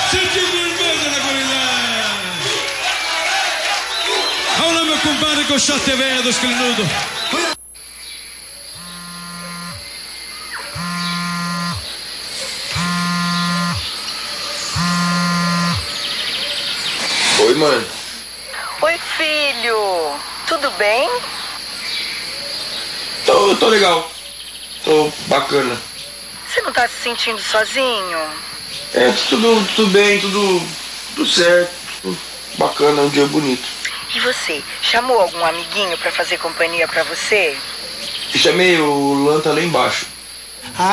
Sente firmeza na gurizada. Olha meu compadre com o shot TV dos clinudos. Oi, mãe. Oi, filho. Tudo bem? Tô legal. Tô bacana. Você não tá se sentindo sozinho? É, tudo bem, tudo certo. Tudo bacana, é um dia bonito. E você, chamou algum amiguinho pra fazer companhia pra você? Chamei, o Luan tá lá embaixo.